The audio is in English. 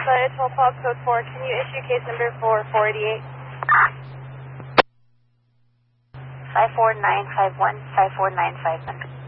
Delta, it's Paul code 4. Can you issue case number 488? 54951, 54951.